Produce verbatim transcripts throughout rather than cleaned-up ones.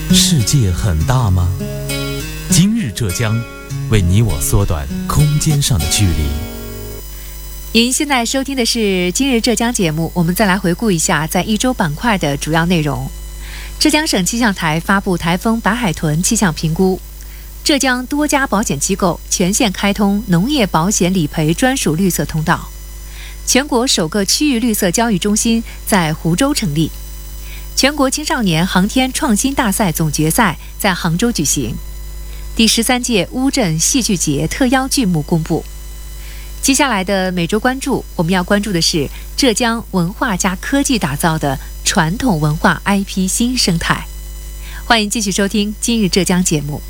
世界很大吗？今日浙江，为你我缩短空间上的距离。 您现在收听的是今日浙江节目，我们再来回顾一下在一周板块的主要内容。浙江省气象台发布台风白海豚气象评估，浙江多家保险机构全线开通农业保险理赔专属绿色通道，全国首个区域绿色教育中心在湖州成立，全国青少年航天创新大赛总决赛在杭州举行，第十三届乌镇戏剧节特邀剧目公布。接下来的每周关注，我们要关注的是浙江文化加科技打造的传统文化 I P 新生态。欢迎继续收听今日浙江节目。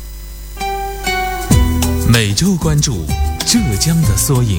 每周关注浙江的缩影。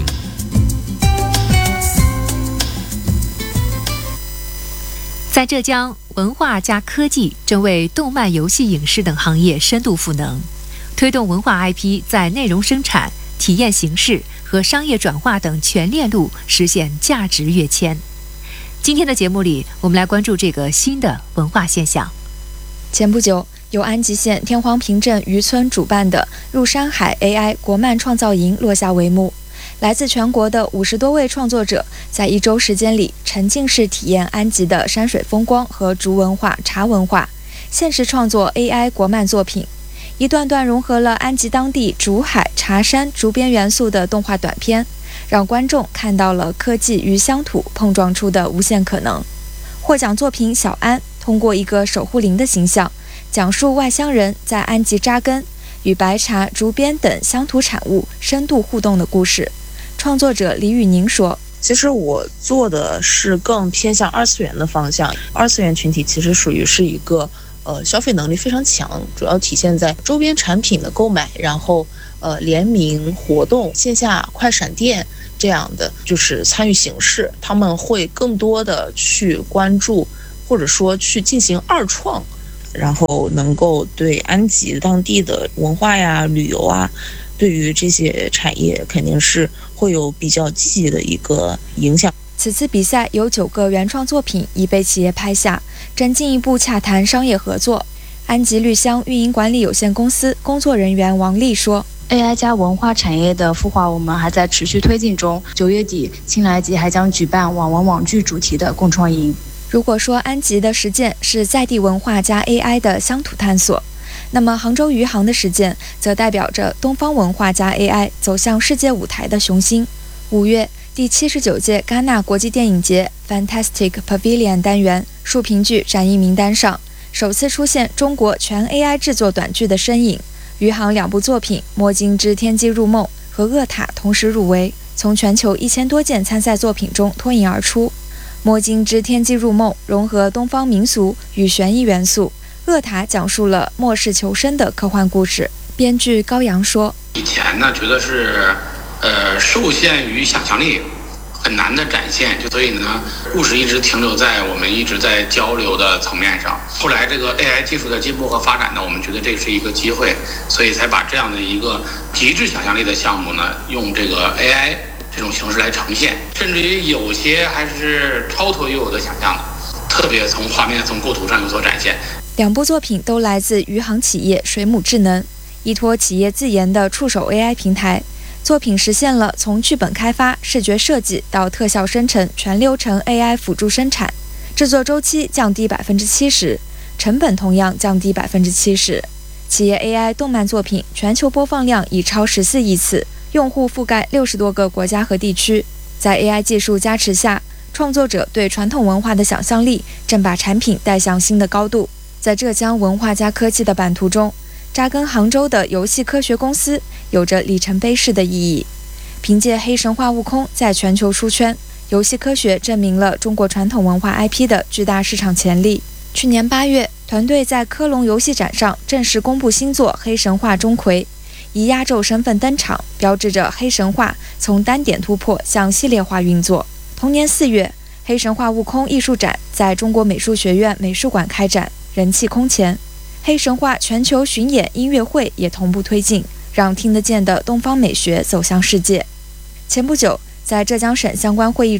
在浙江，文化加科技正为动漫、游戏、影视等行业深度赋能，推动文化 I P 在内容生产、体验形式和商业转化等全链路实现价值跃迁。今天的节目里，我们来关注这个新的文化现象。 前不久，由安吉县天荒坪镇渔村主办的入山海 A I 国漫创造营落下帷幕。来自全国的五十多位创作者，在一周时间里沉浸式体验安吉的山水风光和竹文化、茶文化，限时创作 A I 国漫作品。一段段融合了安吉当地竹海、茶山、竹编元素的动画短片，让观众看到了科技与乡土碰撞出的无限可能。获奖作品小安通过一个守护灵的形象，讲述外乡人在安吉扎根，与白茶、竹编等乡土产物深度互动的故事。创作者李宇宁说， 其实我做的是更偏向二次元的方向，二次元群体其实属于是一个呃，消费能力非常强，主要体现在周边产品的购买，然后呃联名活动、线下快闪店这样的就是参与形式，他们会更多的去关注或者说去进行二创，然后能够对安吉当地的文化呀、旅游啊，对于这些产业肯定是会有比较积极的一个影响。 此次比赛有九个原创作品已被企业拍下，正进一步洽谈商业合作。安吉绿乡运营管理有限公司工作人员王丽说， A I 加文化产业的孵化我们还在持续推进中，九月底青来吉还将举办网文网剧主题的共创营。 如果说安吉的实践是在地文化加 A I 的乡土探索，那么杭州余杭的实践则代表着东方文化加 A I 走向世界舞台的雄心。五月第七十九届戛纳国际电影节 Fantastic Pavilion 单元竖屏剧展映名单上，首次出现中国全 A I 制作短剧的身影。余杭两部作品《摸金之天机入梦》和《恶塔》同时入围，从全球一千多件参赛作品中脱颖而出。《摸金之天机入梦》融合东方民俗与悬疑元素，《恶塔》讲述了末世求生的科幻故事。编剧高阳说， 以前呢觉得是呃，受限于想象力，很难的展现，就所以呢，故事一直停留在我们一直在交流的层面上。后来这个 A I 技术的进步和发展呢，我们觉得这是一个机会，所以才把这样的一个极致想象力的项目呢，用这个 A I 这种形式来呈现，甚至于有些还是超脱于我的想象的，特别从画面、从构图上有所展现。 两部作品都来自余杭企业水母智能，依托企业自研的触手 A I 平台。作品实现了从剧本开发、视觉设计到特效生成全流程 A I 辅助生产，制作周期降低百分之七十，成本同样降低百分之七十。企业 A I 动漫作品全球播放量已超十四亿次，用户覆盖六十多个国家和地区。在 A I 技术加持下，创作者对传统文化的想象力正把产品带向新的高度。在浙江文化加科技的版图中，扎根杭州的游戏科学公司有着里程碑式的意义。凭借黑神话悟空在全球出圈，游戏科学证明了中国传统文化 I P 的巨大市场潜力。去年八月，团队在科隆游戏展上正式公布新作《黑神话：钟馗》，以压轴身份登场，标志着黑神话从单点突破向系列化运作。同年四月，黑神话悟空艺术展在中国美术学院美术馆开展，人气空前。黑神话全球巡演音乐会也同步推进，让听得见的东方美学走向世界。前不久，在浙江省相关会议中，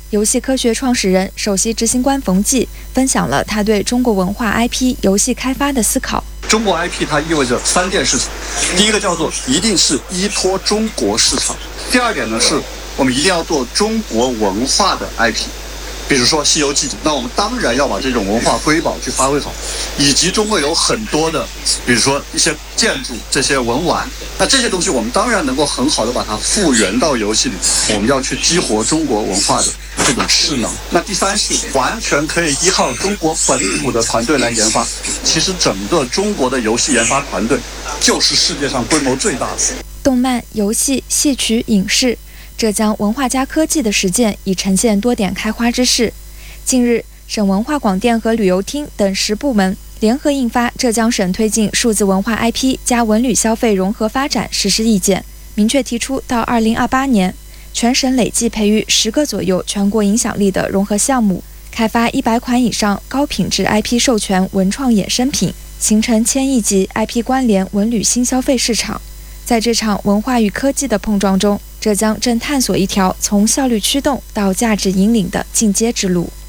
游戏科学创始人、首席执行官冯骥分享了他对中国文化 I P 游戏开发的思考。 中国 I P 它意味着三件事情，第一个叫做一定是依托中国市场，第二点呢是我们一定要做中国文化的 I P， 比如说《西游记》，那我们当然要把这种文化瑰宝去发挥好，以及中国有很多的，比如说一些建筑、这些文玩，那这些东西我们当然能够很好的把它复原到游戏里，我们要去激活中国文化的这种势能。那第三是完全可以依靠中国本土的团队来研发，其实整个中国的游戏研发团队就是世界上规模最大的。 动漫、游戏、戏曲、影视，浙江文化加科技的实践已呈现多点开花之势。近日，省文化广电和旅游厅等十部门联合印发《浙江省推进数字文化 I P 加文旅消费融合发展实施意见》，明确提出到二零二八年，全省累计培育十个左右全国影响力的融合项目，开发一百款以上高品质 I P 授权文创衍生品，形成千亿级 I P 关联文旅新消费市场。在这场文化与科技的碰撞中，浙江正探索一条从效率驱动到价值引领的进阶之路。